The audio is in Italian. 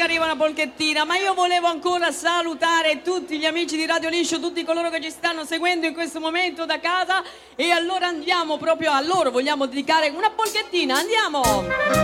arriva una polchettina, ma io volevo ancora salutare tutti gli amici di Radio Liscio, tutti coloro che ci stanno seguendo in questo momento da casa, e allora andiamo proprio a loro, vogliamo dedicare una polchettina, andiamo!